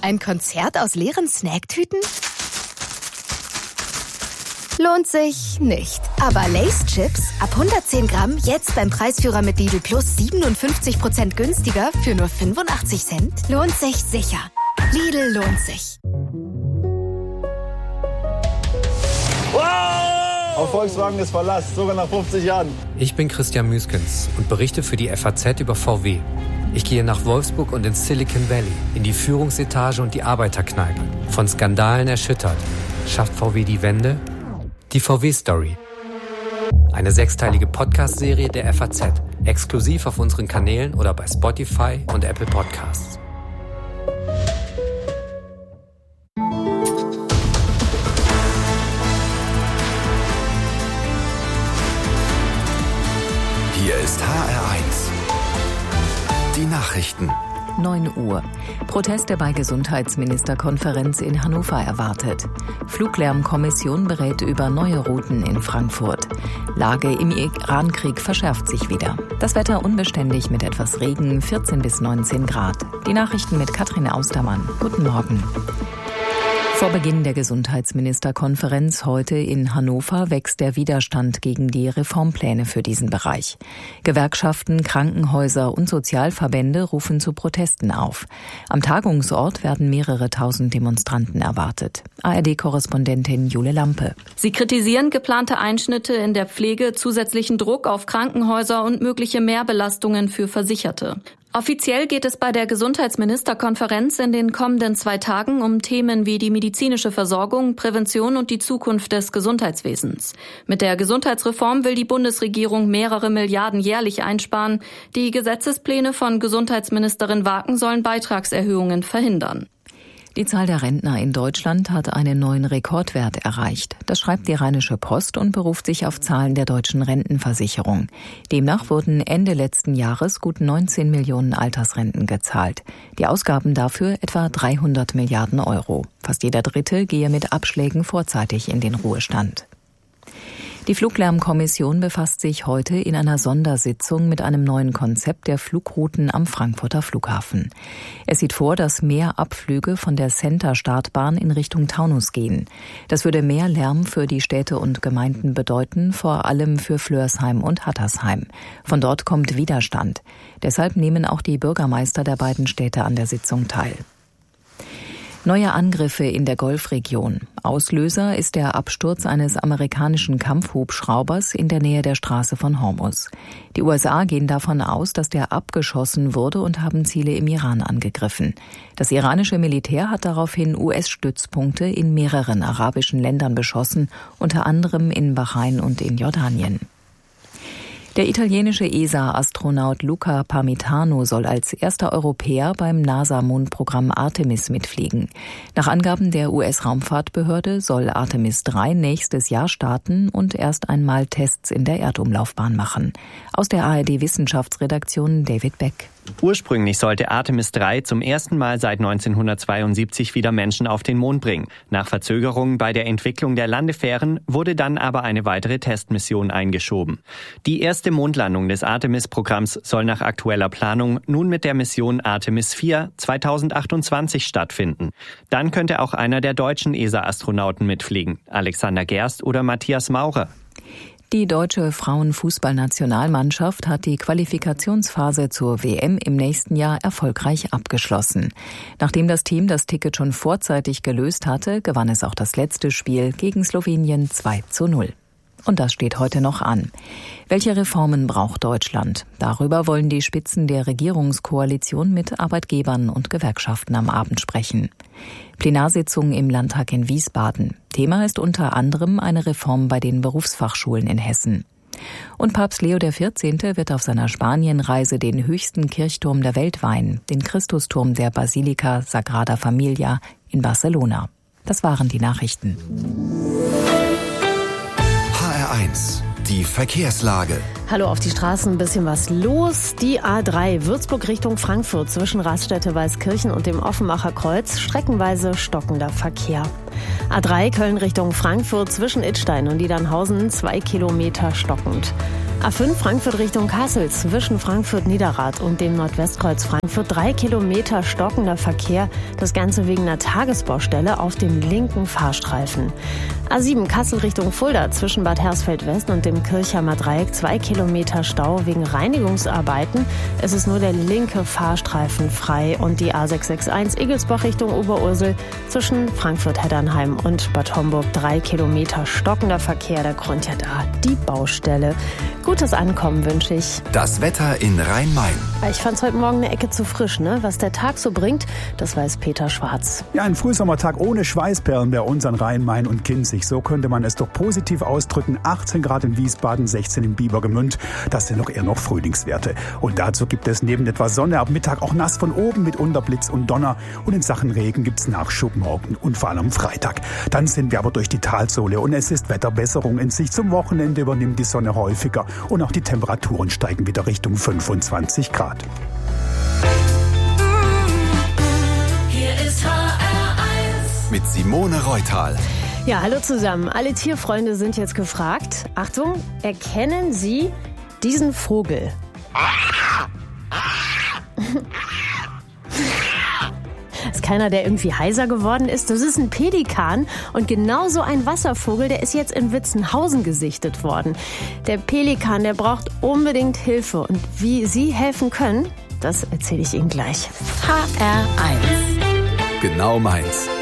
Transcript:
Ein Konzert aus leeren Snacktüten? Lohnt sich nicht. Aber Lay's Chips ab 110 Gramm jetzt beim Preisführer mit Lidl Plus 57% günstiger für nur 85 Cent? Lohnt sich sicher. Lidl lohnt sich. Auf Volkswagen ist Verlass, sogar nach 50 Jahren. Ich bin Christian Müskens und berichte für die FAZ über VW. Ich gehe nach Wolfsburg und ins Silicon Valley, in die Führungsetage und die Arbeiterkneipe. Von Skandalen erschüttert. Schafft VW die Wende? Die VW-Story. Eine 6-teilige Podcast-Serie der FAZ. Exklusiv auf unseren Kanälen oder bei Spotify und Apple Podcasts. Hier ist HR1. Die Nachrichten. 9 Uhr. Proteste bei Gesundheitsministerkonferenz in Hannover erwartet. Fluglärmkommission berät über neue Routen in Frankfurt. Lage im Irankrieg verschärft sich wieder. Das Wetter unbeständig mit etwas Regen, 14 bis 19 Grad. Die Nachrichten mit Katrin Austermann. Guten Morgen. Vor Beginn der Gesundheitsministerkonferenz heute in Hannover wächst der Widerstand gegen die Reformpläne für diesen Bereich. Gewerkschaften, Krankenhäuser und Sozialverbände rufen zu Protesten auf. Am Tagungsort werden mehrere tausend Demonstranten erwartet. ARD-Korrespondentin Jule Lampe. Sie kritisieren geplante Einschnitte in der Pflege, zusätzlichen Druck auf Krankenhäuser und mögliche Mehrbelastungen für Versicherte. Offiziell geht es bei der Gesundheitsministerkonferenz in den kommenden 2 Tagen um Themen wie die medizinische Versorgung, Prävention und die Zukunft des Gesundheitswesens. Mit der Gesundheitsreform will die Bundesregierung mehrere Milliarden jährlich einsparen. Die Gesetzespläne von Gesundheitsministerin Waken sollen Beitragserhöhungen verhindern. Die Zahl der Rentner in Deutschland hat einen neuen Rekordwert erreicht. Das schreibt die Rheinische Post und beruft sich auf Zahlen der deutschen Rentenversicherung. Demnach wurden Ende letzten Jahres gut 19 Millionen Altersrenten gezahlt. Die Ausgaben dafür etwa 300 Milliarden Euro. Fast jeder Dritte gehe mit Abschlägen vorzeitig in den Ruhestand. Die Fluglärmkommission befasst sich heute in einer Sondersitzung mit einem neuen Konzept der Flugrouten am Frankfurter Flughafen. Es sieht vor, dass mehr Abflüge von der Center-Startbahn in Richtung Taunus gehen. Das würde mehr Lärm für die Städte und Gemeinden bedeuten, vor allem für Flörsheim und Hattersheim. Von dort kommt Widerstand. Deshalb nehmen auch die Bürgermeister der beiden Städte an der Sitzung teil. Neue Angriffe in der Golfregion. Auslöser ist der Absturz eines amerikanischen Kampfhubschraubers in der Nähe der Straße von Hormuz. Die USA gehen davon aus, dass der abgeschossen wurde und haben Ziele im Iran angegriffen. Das iranische Militär hat daraufhin US-Stützpunkte in mehreren arabischen Ländern beschossen, unter anderem in Bahrain und in Jordanien. Der italienische ESA-Astronaut Luca Parmitano soll als erster Europäer beim NASA-Mondprogramm Artemis mitfliegen. Nach Angaben der US-Raumfahrtbehörde soll Artemis 3 nächstes Jahr starten und erst einmal Tests in der Erdumlaufbahn machen. Aus der ARD-Wissenschaftsredaktion David Beck. Ursprünglich sollte Artemis 3 zum ersten Mal seit 1972 wieder Menschen auf den Mond bringen. Nach Verzögerungen bei der Entwicklung der Landefähren wurde dann aber eine weitere Testmission eingeschoben. Die erste Mondlandung des Artemis-Programms soll nach aktueller Planung nun mit der Mission Artemis 4 2028 stattfinden. Dann könnte auch einer der deutschen ESA-Astronauten mitfliegen, Alexander Gerst oder Matthias Maurer. Die deutsche Frauenfußballnationalmannschaft hat die Qualifikationsphase zur WM im nächsten Jahr erfolgreich abgeschlossen. Nachdem das Team das Ticket schon vorzeitig gelöst hatte, gewann es auch das letzte Spiel gegen Slowenien 2:0. Und das steht heute noch an. Welche Reformen braucht Deutschland? Darüber wollen die Spitzen der Regierungskoalition mit Arbeitgebern und Gewerkschaften am Abend sprechen. Plenarsitzung im Landtag in Wiesbaden. Thema ist unter anderem eine Reform bei den Berufsfachschulen in Hessen. Und Papst Leo XIV. Wird auf seiner Spanienreise den höchsten Kirchturm der Welt weihen, den Christusturm der Basilika Sagrada Familia in Barcelona. Das waren die Nachrichten. HR1, die Verkehrslage. Hallo, auf die Straßen ein bisschen was los. Die A3 Würzburg Richtung Frankfurt zwischen Raststätte Weißkirchen und dem Offenbacher Kreuz, streckenweise stockender Verkehr. A3 Köln Richtung Frankfurt zwischen Idstein und Niedernhausen 2 Kilometer stockend. A5 Frankfurt Richtung Kassel zwischen Frankfurt-Niederrad und dem Nordwestkreuz Frankfurt 3 Kilometer stockender Verkehr. Das Ganze wegen einer Tagesbaustelle auf dem linken Fahrstreifen. A7 Kassel Richtung Fulda zwischen Bad Hersfeld-West und dem Kirchheimer Dreieck 2 Kilometer Stau wegen Reinigungsarbeiten. Es ist nur der linke Fahrstreifen frei. Und die A661 Igelsbach Richtung Oberursel zwischen Frankfurt-Heddernheim und Bad Homburg 3 Kilometer stockender Verkehr. Der Grund ja da, die Baustelle. Gutes Ankommen wünsche ich. Das Wetter in Rhein-Main. Ich fand es heute Morgen eine Ecke zu frisch, ne? Was der Tag so bringt, das weiß Peter Schwarz. Ja, ein Frühsommertag ohne Schweißperlen bei uns an Rhein-Main und Kinzig. So könnte man es doch positiv ausdrücken. 18 Grad in Wiesbaden, 16 in Biebergemünd. Das sind doch eher noch Frühlingswerte. Und dazu gibt es neben etwas Sonne ab Mittag auch nass von oben mit Unterblitz und Donner. Und in Sachen Regen gibt's Nachschub morgen und vor allem am Freitag. Dann sind wir aber durch die Talsohle und es ist Wetterbesserung in Sicht. Zum Wochenende übernimmt die Sonne häufiger. Und auch die Temperaturen steigen wieder Richtung 25 Grad. Hier ist HR1 mit Simone Reutal. Ja, hallo zusammen. Alle Tierfreunde sind jetzt gefragt. Achtung, erkennen Sie diesen Vogel? Ist keiner, der irgendwie heiser geworden ist. Das ist ein Pelikan und genauso ein Wasservogel, der ist jetzt in Witzenhausen gesichtet worden. Der Pelikan, der braucht unbedingt Hilfe. Und wie Sie helfen können, das erzähle ich Ihnen gleich. HR1 Genau meins.